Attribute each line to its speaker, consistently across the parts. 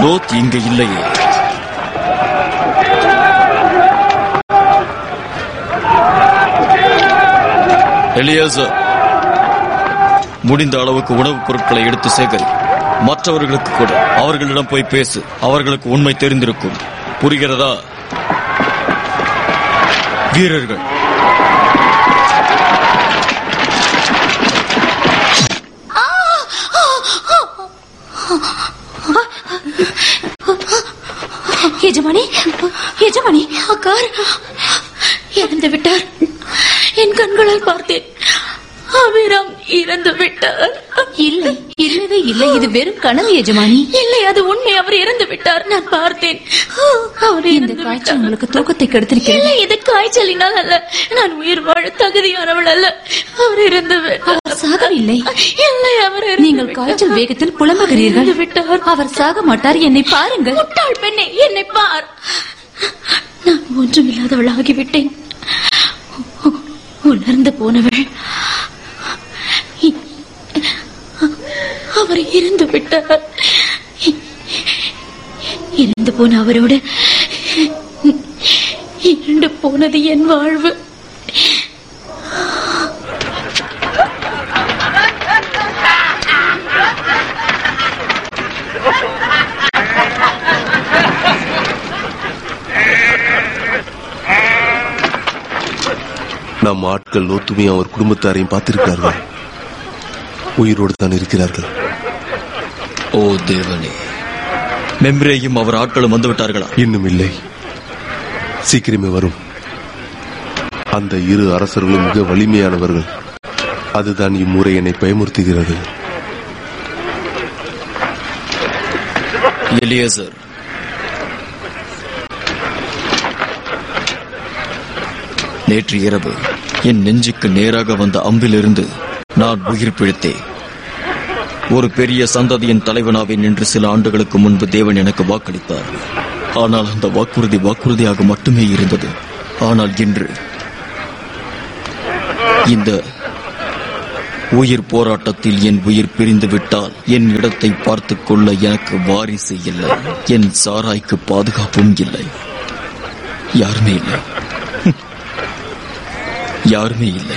Speaker 1: லோத் இங்க இல்லையே. எலியாசர், முடிந்த அளவுக்கு உணவுப் பொருட்களை எடுத்து சேகரி. மற்றவர்களுக்கு கூட அவர்களிடம் போய் பேசு. அவர்களுக்கு உண்மை தெரிந்திருக்கும். புரிகிறதா? வீரர்கள்,
Speaker 2: எஜமானி, எஜமானி, அக்கார் இறந்து விட்டார். என் கண்களால் பார்த்தேன். அபிராம் இறந்து விட்டார்.
Speaker 3: இல்லை, இல்லவே இல்லை. இது வெறும் கனவு எஜமானி.
Speaker 2: இல்லை, அது உண்மை. அவர் இறந்து விட்டார். நான் பார்த்தேன்.
Speaker 3: இந்த காய்ச்சல் உங்களுக்கு தூக்கத்தை கெடுத்திருக்கிறது.
Speaker 2: இல்லை, இது காய்ச்சலினால் அல்ல. நான் உயிர் வாழ தகுதியானவள் அல்ல. அவர் இறந்து விட்டார்.
Speaker 3: சாகவில்லை.
Speaker 2: இல்லை, அவர்
Speaker 3: நீங்கள் காய்ச்சல் வேகத்தில் புலம்புகிறீர்கள்.
Speaker 2: விட்டார்.
Speaker 3: அவர் சாக மாட்டார். என்னை பாருங்கள்.
Speaker 2: முட்டாள் பெண்ணே, என்னை பார். நான் ஒன்றுமில்லாதவள் ஆகிவிட்டேன். உணர்ந்து போனவள். அவர் இறந்து விட்டார். இறந்து போன அவரோடு இருண்டு போனது என் வாழ்வு.
Speaker 4: நம் ஆட்கள் லோத்துமையும் அவர் குடும்பத்தாரையும் பார்த்திருக்கிறார்கள். உயிரோடு தான் இருக்கிறார்கள்.
Speaker 1: ஓ தேவனே, மெம்ரேயும் அவர் ஆட்களும் வந்துவிட்டார்களா?
Speaker 4: இன்னும் இல்லை, சீக்கிரமே வரும். அந்த இரு அரசர்களும் மிக வலிமையானவர்கள். அதுதான் இம்முறை என்னை பயமுறுத்துகிறது.
Speaker 1: எலியாசர், நேற்று இரவு என் நெஞ்சுக்கு நேராக வந்த அம்பிலிருந்து நான் உயிர் பிழைத்தேன். ஒரு பெரிய சந்ததியின் தலைவனாவேன் என்று சில ஆண்டுகளுக்கு முன்பு தேவன் எனக்கு வாக்களித்தார். ஆனால் அந்த வாக்குறுதியாக மட்டுமே இருந்தது. ஆனால் இன்று இந்த உயிர் போராட்டத்தில் என் உயிர் பிரிந்து விட்டால் என் இடத்தை பார்த்துக் கொள்ள எனக்கு வாரிசு இல்லை. என் சாராய்க்கு பாதுகாப்பும் இல்லை. யாருமே இல்லை. யாருமே இல்லை.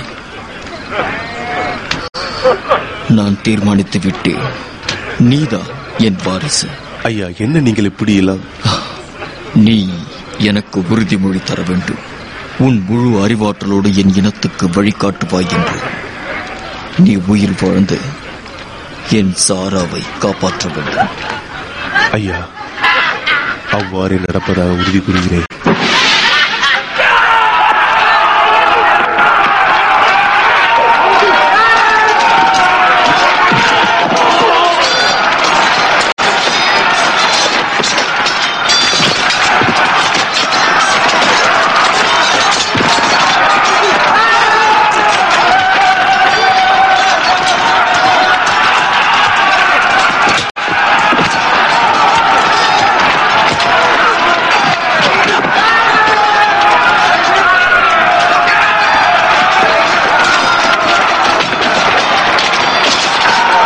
Speaker 1: நான் தீர்மானித்து விட்டேன். நீதான் என் வாரிசு.
Speaker 4: ஐயா, என்ன நீங்கள் இப்படி எல்லாம்?
Speaker 1: நீ எனக்கு உறுதிமொழி தர வேண்டும். உன் முழு அறிவாற்றலோடு என் இனத்துக்கு வழிகாட்டுவாய் என்று. நீ உயிர் வாழ்ந்து என் சாராவை காப்பாற்ற வேண்டும்.
Speaker 4: ஐயா, அவ்வாறு நடப்பதாக உறுதி கூறுகிறேன்.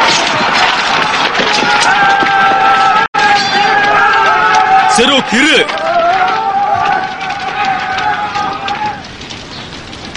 Speaker 1: செரோக், இரு.